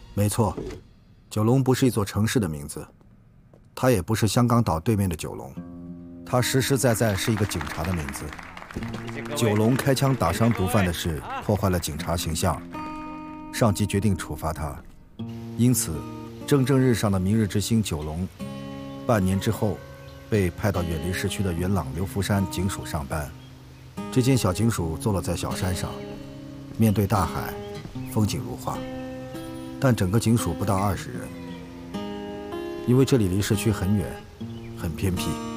没错，九龙不是一座城市的名字，它也不是香港岛对面的九龙，它实实在在是一个警察的名字。九龙开枪打伤毒贩的事破坏了警察形象，上级决定处罚他，因此蒸蒸日上的明日之星九龙，半年之后被派到远离市区的元朗流浮山警署上班。这间小警署坐落在小山上，面对大海，风景如画。但整个警署不到20人，因为这里离市区很远，很偏僻。